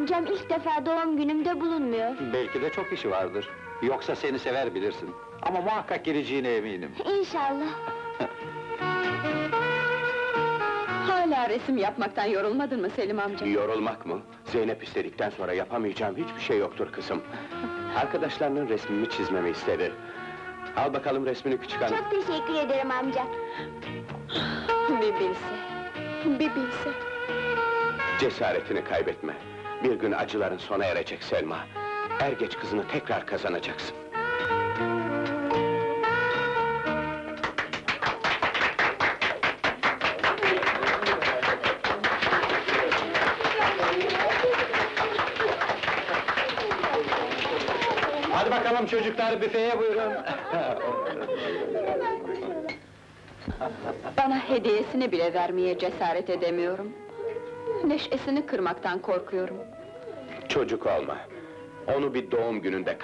amcam ilk defa doğum günümde bulunmuyor. Belki de çok işi vardır. Yoksa seni sever bilirsin. Ama muhakkak geleceğine eminim. İnşallah. Hala resim yapmaktan yorulmadın mı Selim amca? Yorulmak mı? Zeynep istedikten sonra yapamayacağım hiçbir şey yoktur kızım. Arkadaşlarının resmimi çizmemi istedi. Al bakalım resmini küçük hanım. Çok teşekkür ederim amca. Bir bilse, bir bilse. Cesaretini kaybetme. Bir gün acıların sona erecek Selma. Er geç kızını tekrar kazanacaksın. Hadi bakalım çocuklar, büfeye buyurun. Bana hediyesini bile vermeye cesaret edemiyorum. Neşesini kırmaktan korkuyorum. Çocuk olma. Onu bir doğum gününde